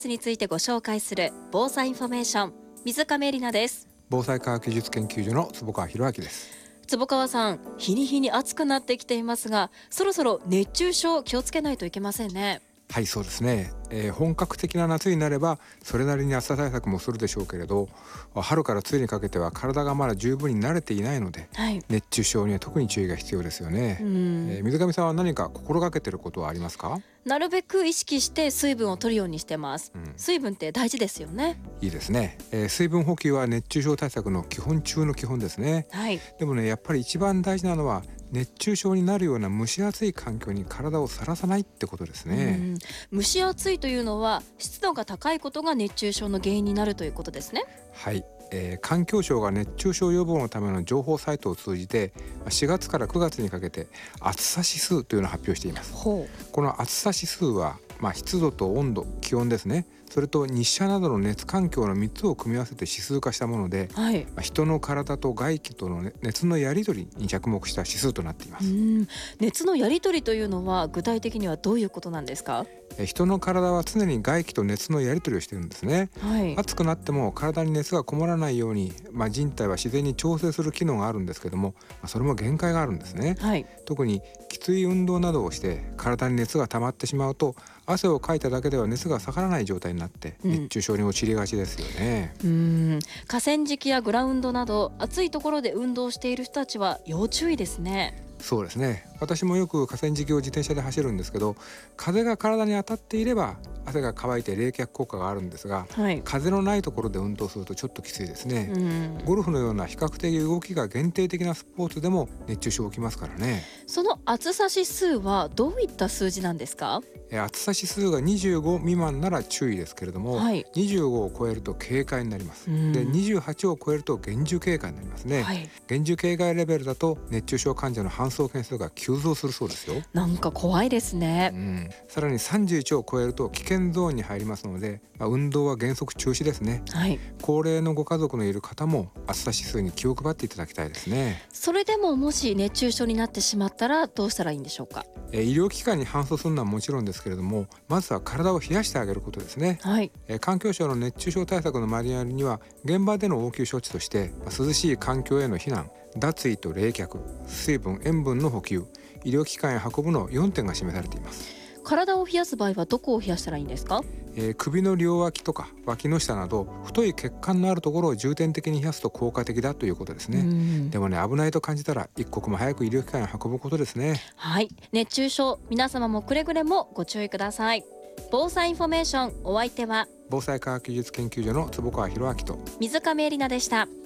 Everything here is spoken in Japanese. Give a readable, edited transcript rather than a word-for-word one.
についてご紹介する防災インフォメーション、水上絵里奈です。 防災科学技術研究所の坪川博明です。 坪川さん、日に日に暑くなってきていますが、そろそろ熱中症気をつけないといけませんね。 はい、そうですね、本格的な夏になればそれなりに暑さ対策もするでしょうけれど、春から梅雨にかけては体がまだ十分に慣れていないので、熱中症には特に注意が必要ですよね。水上さんは何か心がけていることはありますか？ なるべく意識して水分を取るようにしてます。水分って大事ですよね。 いいですね、水分補給は熱中症対策の基本中の基本ですね。でもね、やっぱり一番大事なのは熱中症になるような蒸し暑い環境に体をさらさないってことですね。 蒸し暑いというのは湿度が高いことが熱中症の原因になるということですね。 はい、環境省が熱中症予防のための情報サイトを通じて4月から9月にかけて暑さ指数というのを発表しています。この暑さ指数は、湿度と温度、気温ですね、それと日射などの熱環境の3つを組み合わせて指数化したもので、人の体と外気との熱のやり取りに着目した指数となっています。 熱のやり取りというのは具体的にはどういうことなんですか？ 人の体は常に外気と熱のやり取りをしているんですね。暑くなっても体に熱がこもらないように、人体は自然に調整する機能があるんですけども、それも限界があるんですね。特にきつい運動などをして体に熱が溜まってしまうと、汗をかいただけでは熱が下がらない状態になって熱中症に陥りがちですよね。 河川敷やグラウンドなど暑いところで運動している人たちは要注意ですね。 そうですね、私もよく河川敷を自転車で走るんですけど、風が体に当たっていれば汗が乾いて冷却効果があるんですが、風のないところで運動するとちょっときついですね。ゴルフのような比較的動きが限定的なスポーツでも熱中症起きますからね。 その暑さ指数はどういった数字なんですか？ 暑さ指数が25未満なら注意ですけれども、25を超えると警戒になります。で、28を超えると厳重警戒になりますね。厳重警戒レベルだと熱中症患者の搬送件数が急増するそうですよ。 なんか怖いですね。 さらに31を超えると危険ゾーンに入りますので、運動は原則中止ですね。高齢のご家族のいる方も暑さ指数に気を配っていただきたいですね。 それでももし熱中症になってしまったらどうしたらいいんでしょうか？ 医療機関に搬送するのはもちろんですけれども、まずは体を冷やしてあげることですね。環境省の熱中症対策のマニュアルには現場での応急処置として涼しい環境への避難、脱衣と冷却、水分・塩分の補給、医療機関へ運ぶの4点が示されています。 体を冷やす場合はどこを冷やしたらいいんですか？ 首の両脇とか脇の下など太い血管のあるところを重点的に冷やすと効果的だということですね。でもね、危ないと感じたら一刻も早く医療機関へ運ぶことですね。 熱中症、皆様もくれぐれもご注意ください。防災インフォメーション、お相手は防災科学技術研究所の坪川博明と水上絵里奈でした。